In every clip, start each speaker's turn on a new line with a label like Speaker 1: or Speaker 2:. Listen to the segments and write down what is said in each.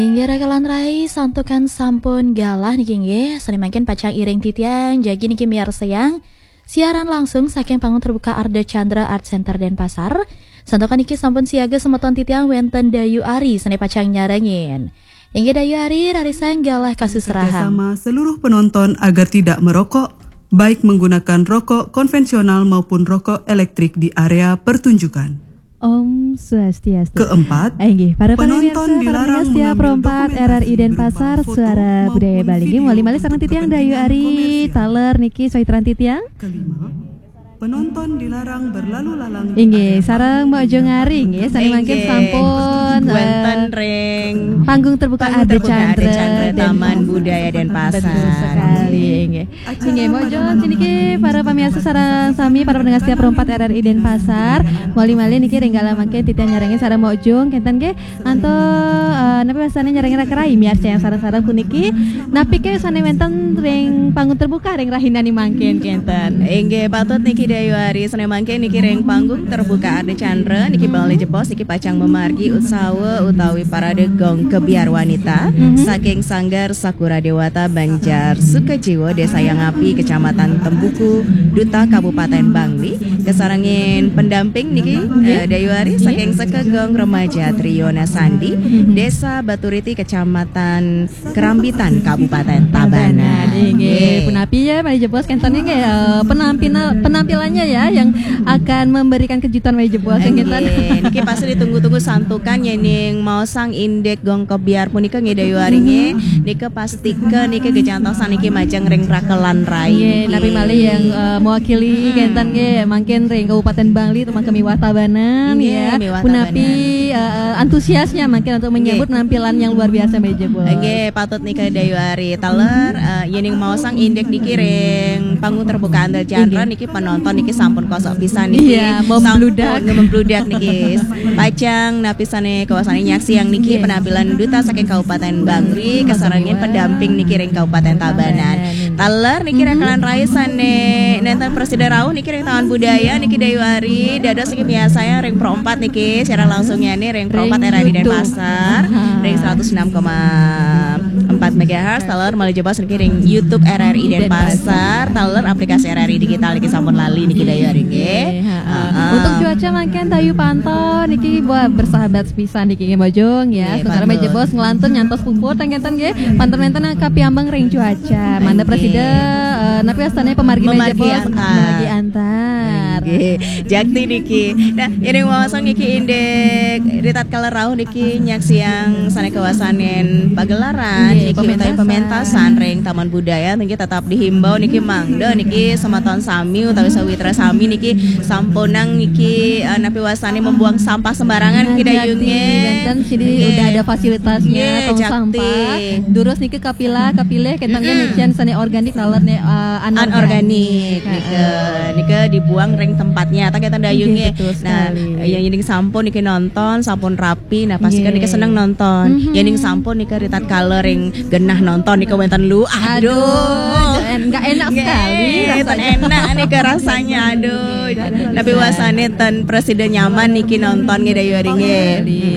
Speaker 1: Inggih rakalan rai santukan sampun galah niki nggih senimaken pacang iring titiang jagi niki miar sayang siaran langsung saking panggung terbuka Arda Chandra Art Center Denpasar. Santukan niki sampun siaga semeton titiang wenten Dayu Ari sene pacang nyarengin. Inggih Dayu Ari rarisang galah kasus rahang.
Speaker 2: Sama seluruh penonton agar tidak merokok, baik menggunakan rokok konvensional maupun rokok elektrik di area pertunjukan.
Speaker 3: Om Swastiastu.
Speaker 2: Keempat,
Speaker 3: para
Speaker 2: penonton dilarang
Speaker 3: mengambil perompat RRI Denpasar Suara Budaya Bali. Mali sareng titiang Dayu Ari, Taler niki soitran titiang.
Speaker 2: Kelima, penonton dilarang berlalu lalang.
Speaker 3: Inggih, sareng Mbak Jo Ngari nggih, sanemangken sampun
Speaker 4: wonten ring
Speaker 3: panggung terbuka Arda Chandra
Speaker 4: Taman Budaya Denpasar.
Speaker 3: Betul sekali nggih. Inggih Mbak Jo niki para pamirsa sareng sami para pendengar setiap perompat RRI Denpasar. Mali niki renggala mangke titiang nyarengin sareng Mbak Jo kenten nggih anto napa basane nyarengin rakerai miar yang sareng-sareng puniki napi ke sane wonten ring panggung terbuka ring rahinani mangken kenten.
Speaker 4: Inggih patut niki Dayu Ari sene mangke niki ring panggung terbuka Arda Chandra niki Bali Jepos niki pacang memargi usawa utawi parade gong kebiar wanita saking Sanggar Sakura Dewata Banjar Sukajiwo Desa Yangapi Kecamatan Tembuku Duta Kabupaten Bangli kesarangin pendamping niki Dayu Ari saking Sekegong Remaja Triona Sandi Desa Baturiti Kecamatan Kerambitan Kabupaten Tabanan.
Speaker 3: Nggih punapi ya Bali Jepos kenten nggih penampilannya ya yang akan memberikan kejutan Bali Jepos kenten.
Speaker 4: Niki pasti ditunggu-tunggu santukan yening mau sang indek gong kebiar punika nggih Dayu Ari nggih nika pastike niki gejantosan niki majang ring rakelan rai.
Speaker 3: Nabi Mali yang mewakili kenten nggih mangken ring Kabupaten Bangli teman kemiwah Tabanan ya. Punapi antusiasnya mangken untuk menyambut penampilan yang luar biasa Bali Jepos.
Speaker 4: Nggih patut nika Dayu Ari taler yening mau sang indek niki ring panggung terbuka Arda Chandra niki penonton niki sampun kosok pisan niki.
Speaker 3: Iya, membludak
Speaker 4: niki. Pacang napisane kawasane nyaksi yang niki penampilan duta saking Kabupaten Bangli kesarangin pendamping niki ring Kabupaten Tabanan. Taler niki rakalan raisane nenten Presiden Rauh niki ring Taman Budaya niki Dayu Ari dados niki biasanya ring Pro 4 niki secara langsungnya nih ring Pro 4 RRI Denpasar ring 106,4 MHz taler Mali Jepos niki ring YouTube RRI Denpasar taler aplikasi RRI digital niki sampun lali niki Dayu Ari nggih.
Speaker 3: Untuk cuaca mangken Dayu pantau niki buat bersahabat pisan niki Bojong ya. Saudara Bali Jepos ngelantun nyantos puput tengkenten nggih panten-panten kapiambang ring cuaca. Manda Presiden napi astane pemargi Bali Jepos pemargi antar.
Speaker 4: Jakti niki. Nah, iring wawasan niki indek ritat kala rauh niki nyaksi yang sane kawasanen pagelaran niki utawi pementasan ring Taman Budaya niki tetap dihimbau niki mangda niki sematon sami utawi sawitra sami niki sampunang niki napi wasane membuang sampah sembarangan niki Dayu nggih.
Speaker 3: Benten sini udah ada fasilitasnya tong sampah. Durus niki kapileh kenten niki sane organik lalerne
Speaker 4: anorganik niki dibuang ring tempatnya tak kita Dayu nggih. Nah, yang ini sampun niki nonton sampun rapi nah pasti kan niki seneng nonton. Yang ini sampun niki ritat coloring genah nonton niki wonten lu. Aduh,
Speaker 3: enggak enak sekali
Speaker 4: rasanya. Enak niki rasanya aduh. Tapi wasane ten Presiden nyaman niki nonton nggih Dayu Ari nggih.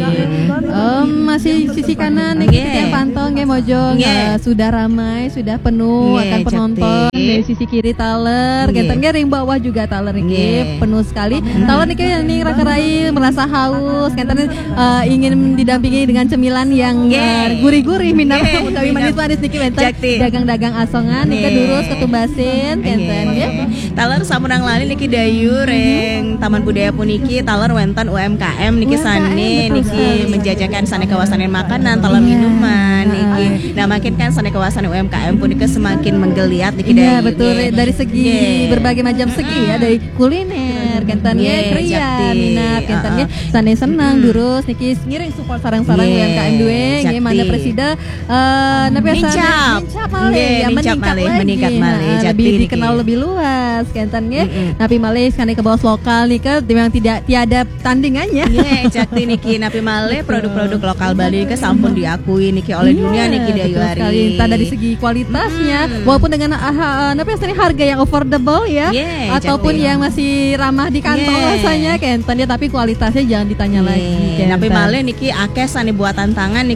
Speaker 3: Masih sisi kanan niki yang pantau nggih Mojong sudah ramai, sudah penuh akan penonton. Dari sisi kiri taler, kenten nggih ring bawah juga taler niki penuh sekali. Taler niki ning rakerai merasa haus, kenten ingin didampingi dengan cemilan yang gurih-gurih minar utawi manis-manis niki wenten dagang-dagang asongan niki durus ketumbasin kenten nggih.
Speaker 4: Taler samunang lali niki Dayu ring Taman Budaya puniki taler wenten UMKM niki sane niki menjajakan sane kawasan makanan taler minuman niki. Nah makin kan sane kawasan UMKM puniki semakin menggeliat niki Dayu.
Speaker 3: Iya betul dari segi berbagai macam segi ya dari kuliner kenten nggih kriya minat kenten nggih sane senang durus niki ngiring support sarang-sarang UMKM duwe nggih manda Presiden napi
Speaker 4: mincap meningkat malih
Speaker 3: lebih dikenal lebih luas kenten nggih napi malih sane ke bawah lokal niki memang tiada tandingannya.
Speaker 4: Jakti niki napi malih produk-produk lokal Bali niki sampun diakui niki oleh dunia niki Dayu Ari.
Speaker 3: Dari segi kualitasnya walaupun dengan harga yang affordable ya ataupun yang masih ramah di kantong rasanya kenten ya tapi kualitasnya jangan ditanya lagi.
Speaker 4: Tapi malih niki akeh sane buatan tangan niki Dayu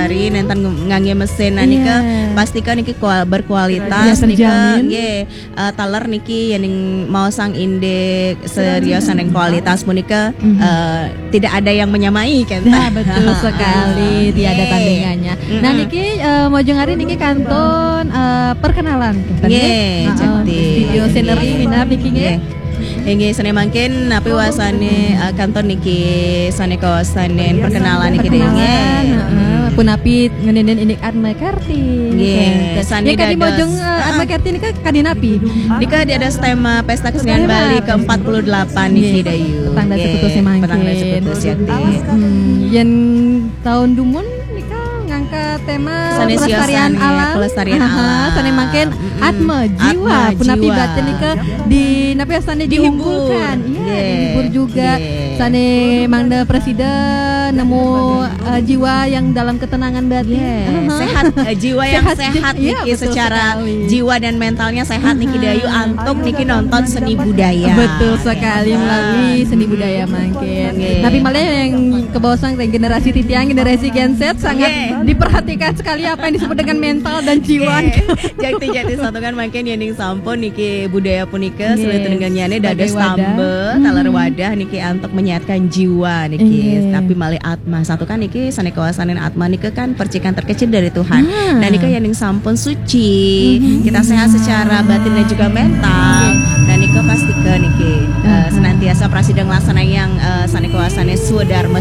Speaker 4: hari nenten ngangge mesin nika pastikan niki berkualitas nika nggih taler niki yang mau sang indek serius yang kualitas punika tidak ada yang menyamai kan.
Speaker 3: Nah, betul sekali, tiada tandingannya. Nah niki mojong hari niki kanton perkenalan video scenery minap niki nggih.
Speaker 4: Nggih sane mangken napi wasane kanton niki sane kawasan perkenalan niki nggih.
Speaker 3: Punapi ngenenen ini Atma Karti.
Speaker 4: Nggih,
Speaker 3: sane kadi mojong Atma Karti nika kadinapi.
Speaker 4: Nika ada tema Pesta Kesenian Bali ke-48 niki dayu.
Speaker 3: Tanggal sekutu semangkin.
Speaker 4: Tanggal sekutu siati.
Speaker 3: Yen tahun dumun nika ngangkat tema pelestarian alam.
Speaker 4: Pelestarian alam.
Speaker 3: Sane mangken Atma jiwa punapi batin nika di napi sane diunggulkan. Iya, dihibur juga. Sane mangda presiden nemu jiwa yang dalam ketenangan batin.
Speaker 4: Sehat, jiwa yang sehat niki secara jiwa dan mentalnya sehat niki dayu antuk niki nonton seni budaya.
Speaker 3: Betul sekali melalui seni budaya mungkin. Tapi malah yang ke bawah sang generasi titiang, generasi Gen Z sangat diperhatikan sekali apa yang disebut dengan mental dan jiwa.
Speaker 4: Jati satu kan mungkin yang sampun niki budaya punika selain tengganyane dados tambe talar wadah niki antuk menyehatkan jiwa niki. Tapi malah atma satu kan niki sane kawasanin atma niki kan percikan terkecil dari Tuhan. Dan niki yang sampun suci, kita sehat secara batin dan juga mental. Dan niki pastikan niki senantiasa prasidang laksana yang sane kawasannya swadharma.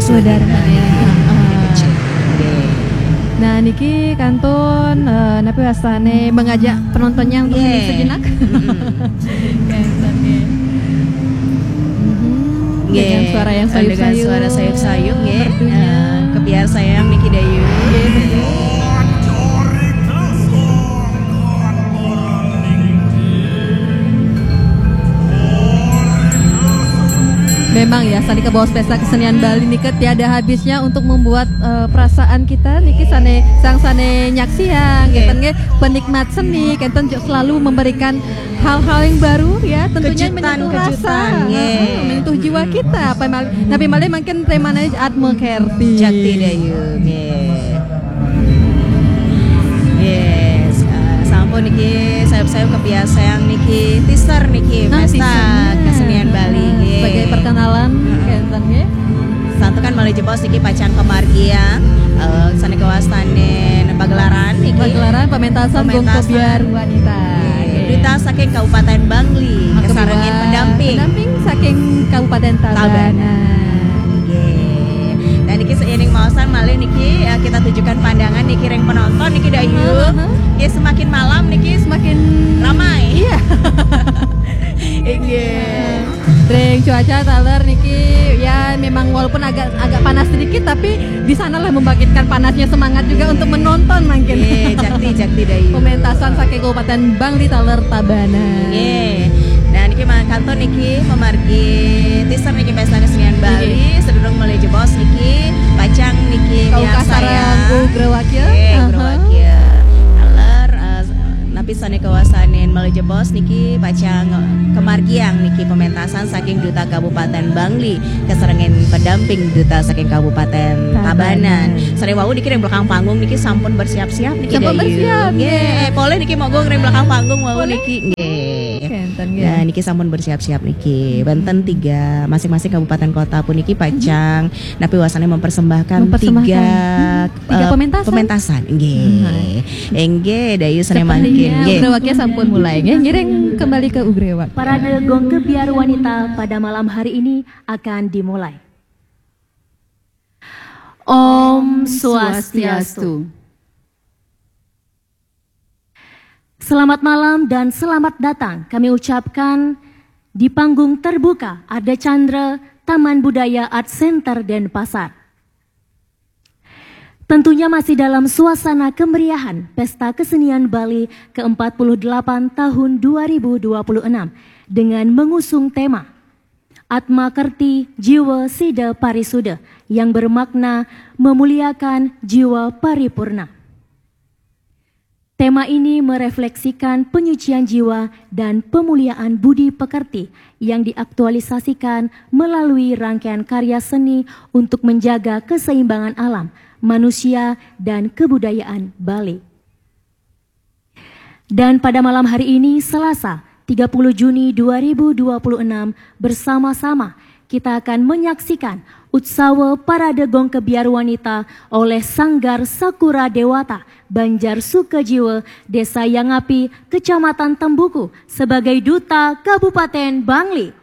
Speaker 3: Nah niki kanton napi wasane mengajak penontonnya untuk hening sejenak. Dengan suara yang sayup-sayup.
Speaker 4: Dengan suara sayup-sayup nggih. Kebiar sayang niki dayu.
Speaker 3: Memang ya, sani ke bawah pesta kesenian Bali niki tiada habisnya untuk membuat perasaan kita niki sane nyaksiang kenten nggih penikmat seni kenten selalu memberikan hal-hal yang baru ya, tentunya menyentuh rasa, menyentuh jiwa kita. Nabi Malih mungkin temanya Atma Karti.
Speaker 4: Jakti dayu nggih. Yes, sampun niki sayup-sayup kebiasaan niki teaser niki pesta kesenian Bali nggih.
Speaker 3: Sebagai perkenalan kenten nggih.
Speaker 4: Satu kan Malih Jepos niki pacang kemargiang sane kawasanen pagelaran niki.
Speaker 3: Pagelaran pementasan Gong Kebiar Wanita.
Speaker 4: Duta saking Kabupaten Bangli, kesarengin pendamping
Speaker 3: saking Kabupaten Tabanan.
Speaker 4: Dan niki seiring maosan malih niki kita tujukan pandangan niki ring penonton niki dayu. Ya semakin malam niki semakin ramai.
Speaker 3: Iya. Ring cuaca taler niki ya memang walaupun agak panas sedikit tapi di sanalah membangkitkan panasnya semangat juga untuk menonton mungkin.
Speaker 4: Jakti dayu.
Speaker 3: Pementasan saking Kabupaten Bangli taler Tabanan.
Speaker 4: Nah niki kantor niki memargi teaser niki pesta kesenian Bali sedurung Malih Jepos niki pacang niki
Speaker 3: miar sayang Ugrawakil.
Speaker 4: Napi sane kawasanin Malih Jepos niki pacang kemargiang niki pementasan saking Duta Kabupaten Bangli keserengin pendamping Duta saking Kabupaten Tabanan. Sare wau niki ring belakang panggung niki sampun bersiap-siap niki dayu. Nggih, boleh niki mogok ring belakang panggung wau niki. Nah niki sampun bersiap-siap niki. Banten 3 masing-masing kabupaten kota pun niki pacang napi wasane mempersembahkan 3 pementasan. Nggih dayu sane mangkin.
Speaker 3: Ugrawaknya sampun mulai ngiring kembali ke Ugrewak.
Speaker 5: Parade Gong Kebiar Wanita pada malam hari ini akan dimulai. Om Swastiastu. Selamat malam dan selamat datang kami ucapkan di panggung terbuka Arda Chandra Taman Budaya Art Center Denpasar. Tentunya masih dalam suasana kemeriahan Pesta Kesenian Bali ke-48 tahun 2026 dengan mengusung tema Atma Karti Jiwa Sida Parisuda yang bermakna memuliakan jiwa paripurna. Tema ini merefleksikan penyucian jiwa dan pemuliaan budi pekerti yang diaktualisasikan melalui rangkaian karya seni untuk menjaga keseimbangan alam, manusia, dan kebudayaan Bali. Dan pada malam hari ini, Selasa, 30 Juni 2026, bersama-sama kita akan menyaksikan Utsawa Parade Gong Kebiar Wanita oleh Sanggar Sakura Dewata, Banjar Sukajiwa, Desa Yangapi, Kecamatan Tembuku, sebagai Duta Kabupaten Bangli.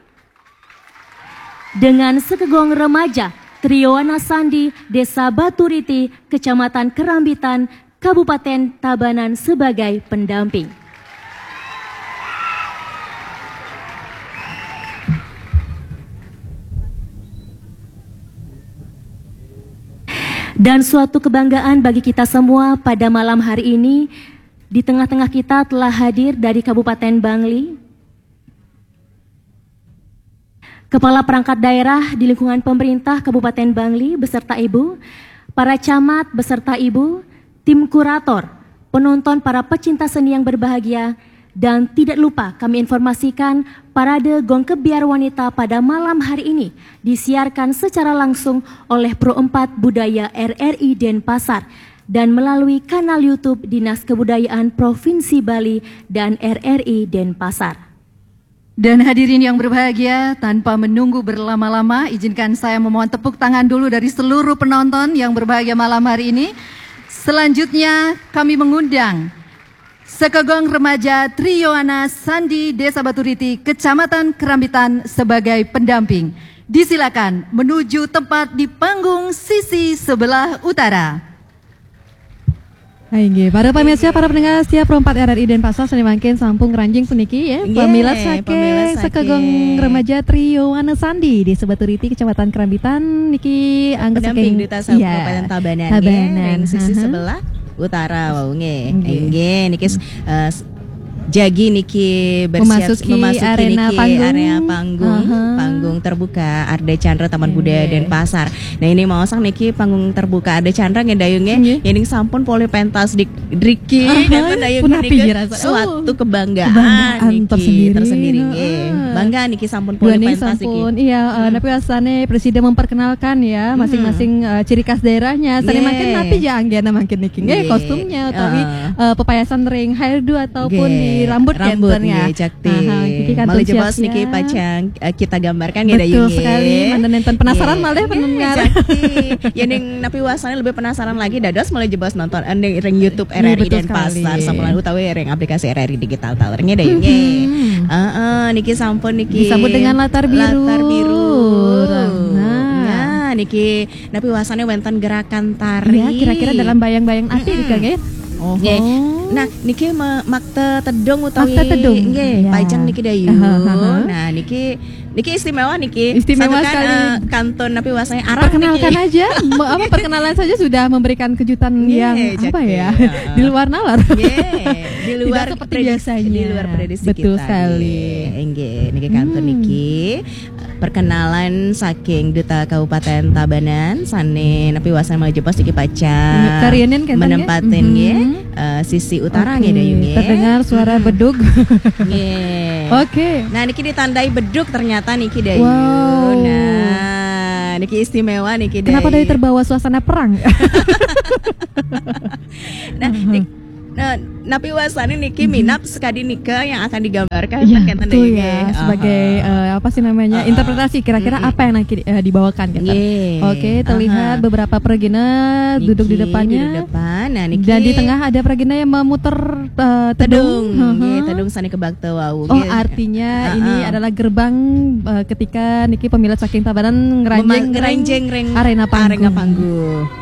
Speaker 5: Dengan sekegong remaja, Trio Wana Sandi, Desa Baturiti, Kecamatan Kerambitan, Kabupaten Tabanan sebagai pendamping. Dan suatu kebanggaan bagi kita semua pada malam hari ini, di tengah-tengah kita telah hadir dari Kabupaten Bangli, Kepala Perangkat Daerah di lingkungan pemerintah Kabupaten Bangli beserta Ibu, para camat beserta Ibu, tim kurator, penonton, para pecinta seni yang berbahagia, dan tidak lupa kami informasikan Parade Gong Kebiar Wanita pada malam hari ini disiarkan secara langsung oleh Pro 4 Budaya RRI Denpasar dan melalui kanal YouTube Dinas Kebudayaan Provinsi Bali dan RRI Denpasar.
Speaker 6: Dan hadirin yang berbahagia, tanpa menunggu berlama-lama, izinkan saya memohon tepuk tangan dulu dari seluruh penonton yang berbahagia malam hari ini. Selanjutnya kami mengundang sekegong remaja Trio Wana Sandi, Desa Baturiti, Kecamatan Kerambitan sebagai pendamping. Disilakan menuju tempat di panggung sisi sebelah utara.
Speaker 3: Aingge, para pemirsa, para pendengar setia Pro 4 RRI Denpasar seni mangkin sampung ranjing puniki ya. Pamilat sake sekegong remaja Trio Wana Sandi di Baturiti Kecamatan Kerambitan niki angga
Speaker 4: saking Duta Kabupaten Tabanan. Sisi sebelah utara waunge. Aingge niki jagi niki memasuki
Speaker 3: arena
Speaker 4: panggung terbuka Arda Chandra Taman Budaya Denpasar. Nah ini mau sang niki panggung terbuka Arda Chandra ngedayungnya yang sampun poli pentas di Driki dan dayung niki suatu kebanggaan niki tersendiri bangga niki sampun poli pentas niki.
Speaker 3: Iya, tapi asane presiden memperkenalkan ya masing-masing ciri khas daerahnya. Sane makin napi jangan makin niki kostumnya tapi pepayasan ring hairdo ataupun di rambut ya
Speaker 4: jakti. Malah jebas niki pacang kita gambarkan ya
Speaker 3: Betul sekali. Mana nonton penasaran malah pendengar.
Speaker 4: Ya ning napi wasane lebih penasaran lagi dados malah jebas nonton ning ring YouTube RRI Denpasar samulan utawi ring aplikasi RRI Digital Talernya dayungnya. Niki sampun niki
Speaker 3: disambut dengan latar biru.
Speaker 4: Nah, niki napi wasane wonten gerakan tari.
Speaker 3: Ya, kira-kira dalam bayang-bayang ati Kang ya.
Speaker 4: Nah, niki makte tedung utawi
Speaker 3: nggih,
Speaker 4: pajang niki dayu. Nah, niki istimewa niki.
Speaker 3: Istimewa
Speaker 4: sekali. Kanton napi wasanya arah
Speaker 3: perkenalkan niki. Aja. Perkenalan saja sudah memberikan kejutan yang apa ya? Di luar nalar.
Speaker 4: Di luar
Speaker 3: tidak seperti biasanya.
Speaker 4: Di luar prediksi
Speaker 3: Betul
Speaker 4: kita.
Speaker 3: sekali.
Speaker 4: Niki kanton niki. Perkenalan saking Duta Kabupaten Tabanan sane napi wasan malah jepas iki pacar menempatin sisi utara dayung
Speaker 3: terdengar suara bedug. Oke.
Speaker 4: Nah niki ditandai bedug ternyata niki dayung. Nah niki istimewa niki dayung.
Speaker 3: Kenapa dari terbawa suasana perang?
Speaker 4: Nah, napi wasane niki minap sekadi nikah yang akan digambarkan
Speaker 3: betul ya, sebagai apa sih namanya interpretasi kira-kira apa yang nanti dibawakan gitu. Oke, terlihat beberapa peragina duduk di depannya.
Speaker 4: Nah, niki,
Speaker 3: dan di tengah ada peragina yang memutar tedung.
Speaker 4: Tedung sani kebakte wau.
Speaker 3: Artinya ini adalah gerbang ketika niki pemilat saking Tabanan ngeranjeng
Speaker 4: ring
Speaker 3: arena panggung.